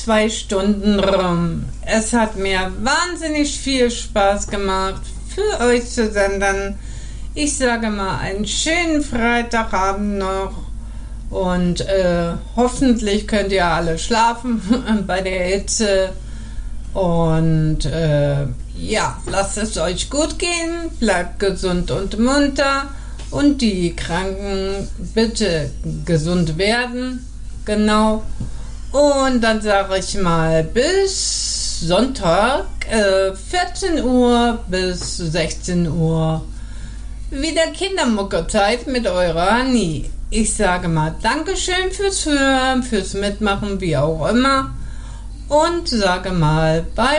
2 Stunden rum. Es hat mir wahnsinnig viel Spaß gemacht, für euch zu senden. Ich sage mal einen schönen Freitagabend noch und hoffentlich könnt ihr alle schlafen bei der Hitze. Und ja, lasst es euch gut gehen, bleibt gesund und munter und die Kranken bitte gesund werden, genau. Und dann sage ich mal bis Sonntag, 14 Uhr bis 16 Uhr, wieder Kindermuckerzeit mit eurer Annie. Ich sage mal Dankeschön fürs Hören, fürs Mitmachen, wie auch immer. Und sage mal bye.